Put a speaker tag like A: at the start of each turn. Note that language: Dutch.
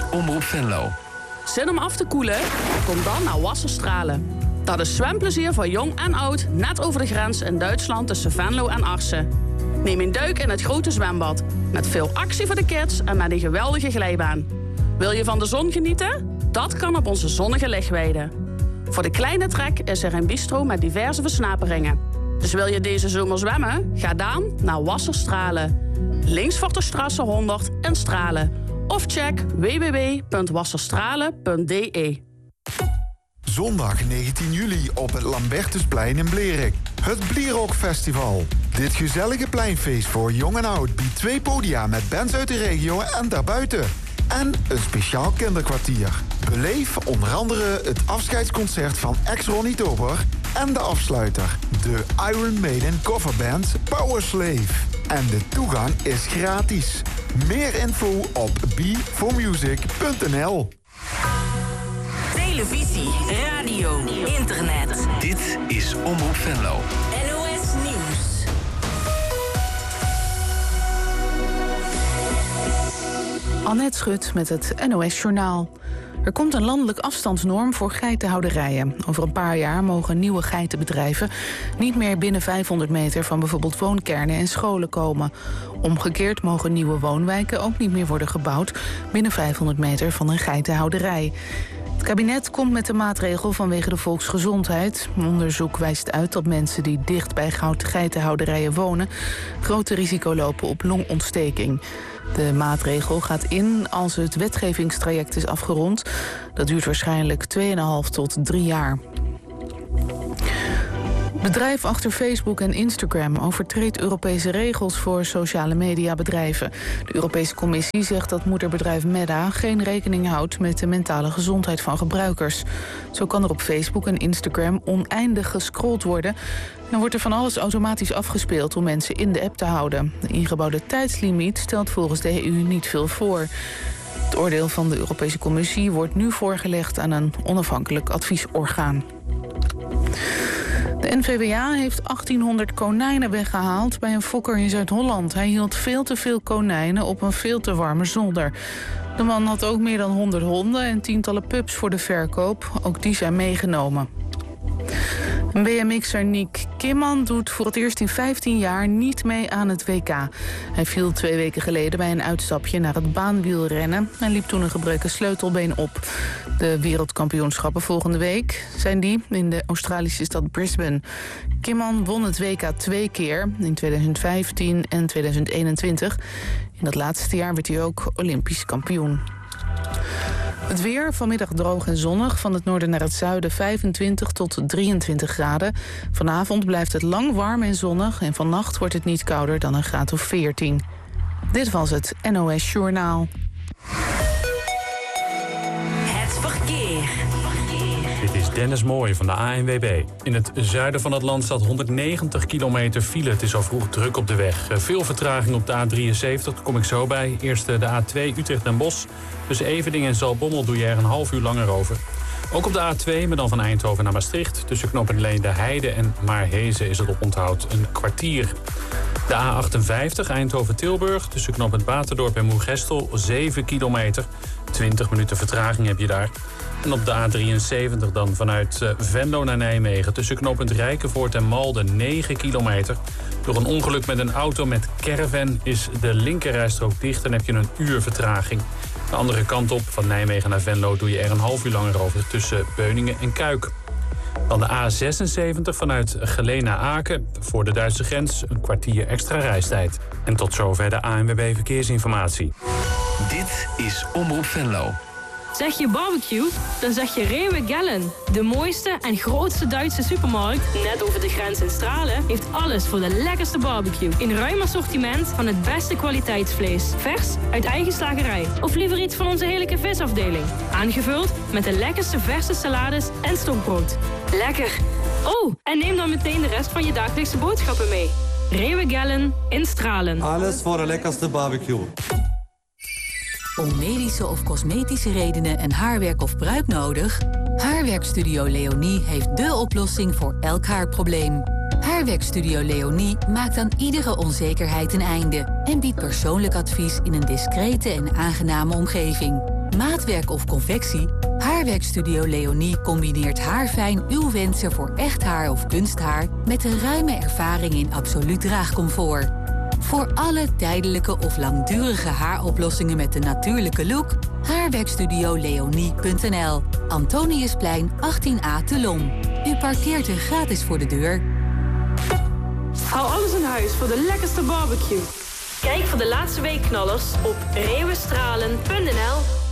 A: Omroep Venlo.
B: Zin om af te koelen? Kom dan naar Wasserstralen. Dat is zwemplezier voor jong en oud, net over de grens in Duitsland tussen Venlo en Arsen. Neem een duik in het grote zwembad. Met veel actie voor de kids en met een geweldige glijbaan. Wil je van de zon genieten? Dat kan op onze zonnige lichtweide. Voor de kleine trek is er een bistro met diverse versnaperingen. Dus wil je deze zomer zwemmen? Ga dan naar Wasserstralen. Links voor de Strasse 100 in Stralen. Of check www.wasserstralen.de.
C: Zondag 19 juli op het Lambertusplein in Blerik. Het Blierok Festival. Dit gezellige pleinfeest voor jong en oud biedt 2 podia met bands uit de regio en daarbuiten. En een speciaal kinderkwartier. Beleef onder andere het afscheidsconcert van ex-Ronnie Tober en de afsluiter, de Iron Maiden coverband Powerslave. En de toegang is gratis. Meer info op be4music.nl.
D: Televisie, radio, internet.
A: Dit is Omroep Venlo.
D: NOS Nieuws.
E: Annette Schut met het NOS Journaal. Er komt een landelijk afstandsnorm voor geitenhouderijen. Over een paar jaar mogen nieuwe geitenbedrijven niet meer binnen 500 meter van bijvoorbeeld woonkernen en scholen komen. Omgekeerd mogen nieuwe woonwijken ook niet meer worden gebouwd binnen 500 meter van een geitenhouderij. Het kabinet komt met de maatregel vanwege de volksgezondheid. Onderzoek wijst uit dat mensen die dicht bij geitenhouderijen wonen grote risico lopen op longontsteking. De maatregel gaat in als het wetgevingstraject is afgerond. Dat duurt waarschijnlijk 2,5 tot 3 jaar. Het bedrijf achter Facebook en Instagram overtreedt Europese regels voor sociale mediabedrijven. De Europese Commissie zegt dat moederbedrijf Meta geen rekening houdt met de mentale gezondheid van gebruikers. Zo kan er op Facebook en Instagram oneindig gescrolld worden. Dan wordt er van alles automatisch afgespeeld om mensen in de app te houden. De ingebouwde tijdslimiet stelt volgens de EU niet veel voor. Het oordeel van de Europese Commissie wordt nu voorgelegd aan een onafhankelijk adviesorgaan. De NVWA heeft 1800 konijnen weggehaald bij een fokker in Zuid-Holland. Hij hield veel te veel konijnen op een veel te warme zolder. De man had ook meer dan 100 honden en tientallen pups voor de verkoop. Ook die zijn meegenomen. BMX'er Nick Kimman doet voor het eerst in 15 jaar niet mee aan het WK. Hij viel 2 weken geleden bij een uitstapje naar het baanwielrennen en liep toen een gebroken sleutelbeen op. De wereldkampioenschappen volgende week zijn die in de Australische stad Brisbane. Kimman won het WK 2 keer, in 2015 en 2021. In dat laatste jaar werd hij ook Olympisch kampioen. Het weer, vanmiddag droog en zonnig. Van het noorden naar het zuiden 25 tot 23 graden. Vanavond blijft het lang warm en zonnig. En vannacht wordt het niet kouder dan een graad of 14. Dit was het NOS Journaal.
D: Het verkeer.
F: Dit is Dennis Mooij van de ANWB. In het zuiden van het land staat 190 kilometer file. Het is al vroeg druk op de weg. Veel vertraging op de A73, daar kom ik zo bij. Eerst de A2 Utrecht-Den Bosch. Tussen Everdingen en Zaltbommel doe je er een half uur langer over. Ook op de A2, maar dan van Eindhoven naar Maastricht. Tussen knooppunt Leende Heide en Maarhezen is het oponthoud een kwartier. De A58 Eindhoven-Tilburg. Tussen knooppunt Baterdorp en Moergestel 7 kilometer. 20 minuten vertraging heb je daar. En op de A73 dan vanuit Venlo naar Nijmegen. Tussen knooppunt Rijkenvoort en Malden 9 kilometer. Door een ongeluk met een auto met caravan is de linkerrijstrook dicht en heb je een uur vertraging. De andere kant op, van Nijmegen naar Venlo, doe je er een half uur langer over tussen Beuningen en Kuik. Dan de A76 vanuit Geleen naar Aken. Voor de Duitse grens een kwartier extra reistijd. En tot zover de ANWB Verkeersinformatie.
A: Dit is Omroep Venlo.
G: Zeg je barbecue? Dan zeg je Rewe Gellen. De mooiste en grootste Duitse supermarkt, net over de grens in Stralen, heeft alles voor de lekkerste barbecue. In ruim assortiment van het beste kwaliteitsvlees. Vers uit eigen slagerij. Of liever iets van onze heerlijke visafdeling. Aangevuld met de lekkerste verse salades en stokbrood. Lekker! Oh, en neem dan meteen de rest van je dagelijkse boodschappen mee. Rewe Gellen in Stralen.
H: Alles voor de lekkerste barbecue.
I: Om medische of cosmetische redenen een haarwerk of pruik nodig? Haarwerkstudio Leonie heeft dé oplossing voor elk haarprobleem. Haarwerkstudio Leonie maakt aan iedere onzekerheid een einde en biedt persoonlijk advies in een discrete en aangename omgeving. maatwerk of confectie? Haarwerkstudio Leonie combineert haarfijn uw wensen voor echt haar of kunsthaar met een ruime ervaring in absoluut draagcomfort. Voor alle tijdelijke of langdurige haaroplossingen met een natuurlijke look, haarwerkstudioleonie.nl. Antoniusplein 18A te Lom. U parkeert er gratis voor de deur.
G: Hou alles in huis voor de lekkerste barbecue. Kijk voor de laatste weekknallers op reeuwenstralen.nl.